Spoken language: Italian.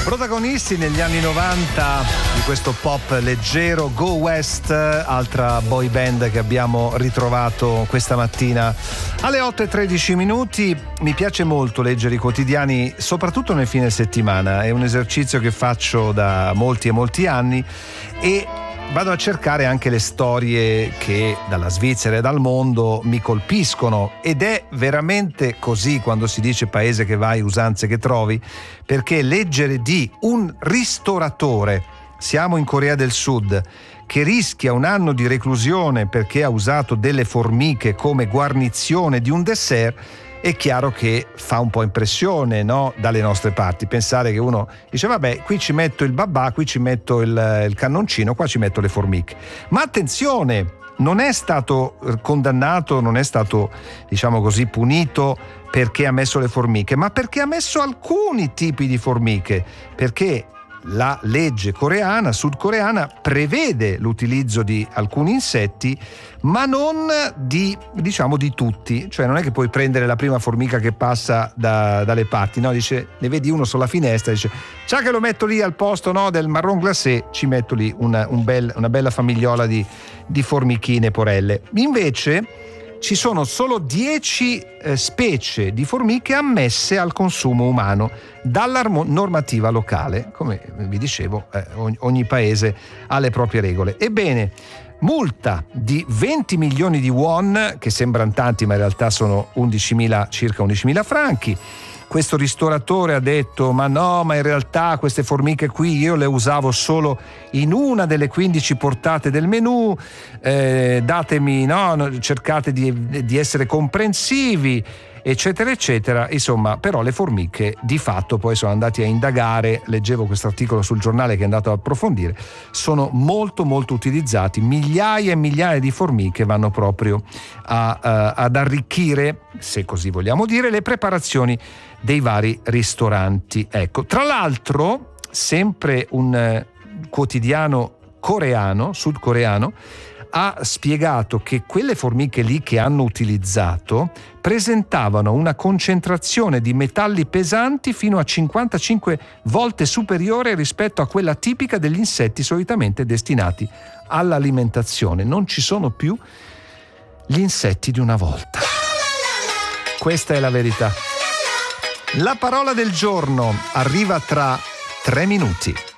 Protagonisti negli anni 90 di questo pop leggero, Go West, altra boy band che abbiamo ritrovato questa mattina alle 8:13. Mi piace molto leggere i quotidiani, soprattutto nel fine settimana, è un esercizio che faccio da molti e molti anni e vado a cercare anche le storie che dalla Svizzera e dal mondo mi colpiscono, ed è veramente così quando si dice paese che vai, usanze che trovi, perché leggere di un ristoratore, siamo in Corea del Sud, che rischia 1 anno di reclusione perché ha usato delle formiche come guarnizione di un dessert, è chiaro che fa un po' impressione, no? Dalle nostre parti, pensare che uno dice vabbè, qui ci metto il babà, qui ci metto il cannoncino, qua ci metto le formiche. Ma attenzione, non è stato condannato, non è stato, diciamo così, punito perché ha messo le formiche, ma perché ha messo alcuni tipi di formiche, perché la legge coreana, sudcoreana, prevede l'utilizzo di alcuni insetti, ma non di, diciamo, di tutti. Cioè non è che puoi prendere la prima formica che passa dalle parti, no? Dice, ne vedi uno sulla finestra, dice, già che lo metto lì al posto, no, del marron glacé, ci metto lì una bella famigliola di formichine porelle. Invece ci sono solo 10 specie di formiche ammesse al consumo umano dalla normativa locale. Come vi dicevo, ogni paese ha le proprie regole. Ebbene, multa di 20 milioni di won, che sembrano tanti ma in realtà sono circa 11.000 franchi. Questo ristoratore ha detto ma no, ma in realtà queste formiche qui io le usavo solo in una delle 15 portate del menù, datemi, no, cercate di essere comprensivi, eccetera eccetera. Insomma, però le formiche di fatto poi sono andati a indagare, leggevo questo articolo sul giornale che è andato ad approfondire, sono molto molto utilizzati, migliaia e migliaia di formiche vanno proprio ad arricchire, se così vogliamo dire, le preparazioni dei vari ristoranti. Ecco, tra l'altro, sempre un quotidiano coreano, sudcoreano, ha spiegato che quelle formiche lì che hanno utilizzato presentavano una concentrazione di metalli pesanti fino a 55 volte superiore rispetto a quella tipica degli insetti solitamente destinati all'alimentazione. Non ci sono più gli insetti di una volta. Questa è la verità. La parola del giorno arriva tra 3 minuti.